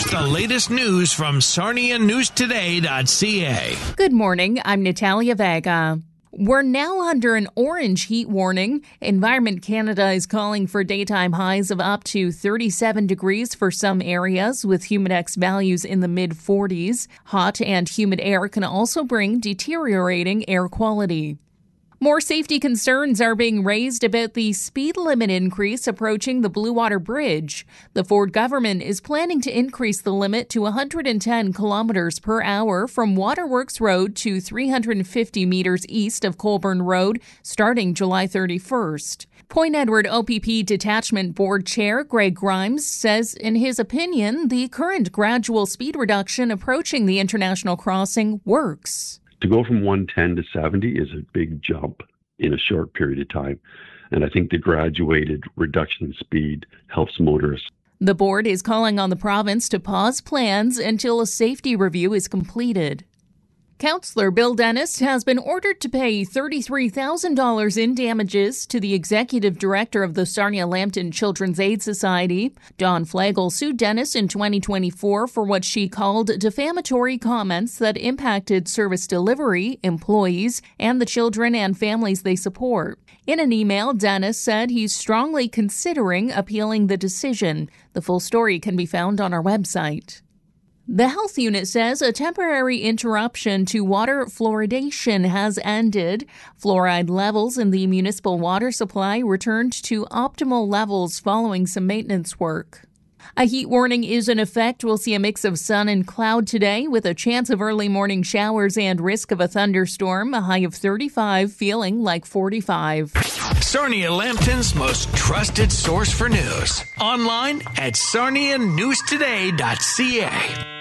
the latest news from SarniaNewsToday.ca. Good morning. I'm Natalia Vega. We're now under an orange heat warning. Environment Canada is calling for daytime highs of up to 37 degrees for some areas, with humidex values in the mid-40s. Hot and humid air can also bring deteriorating air quality. More safety concerns are being raised about the speed limit increase approaching the Blue Water Bridge. The Ford government is planning to increase the limit to 110 kilometers per hour from Waterworks Road to 350 meters east of Colborne Road, starting July 31st. Point Edward OPP Detachment Board Chair Greg Grimes says, in his opinion, the current gradual speed reduction approaching the international crossing works. To go from 110 to 70 is a big jump in a short period of time. And I think the graduated reduction in speed helps motorists. The board is calling on the province to pause plans until a safety review is completed. Councillor Bill Dennis has been ordered to pay $33,000 in damages to the executive director of the Sarnia-Lambton Children's Aid Society. Dawn Flagel sued Dennis in 2024 for what she called defamatory comments that impacted service delivery, employees, and the children and families they support. In an email, Dennis said he's strongly considering appealing the decision. The full story can be found on our website. The health unit says a temporary interruption to water fluoridation has ended. Fluoride levels in the municipal water supply returned to optimal levels following some maintenance work. A heat warning is in effect. We'll see a mix of sun and cloud today with a chance of early morning showers and risk of a thunderstorm, a high of 35, feeling like 45. Sarnia-Lambton's most trusted source for news. Online at SarniaNewsToday.ca.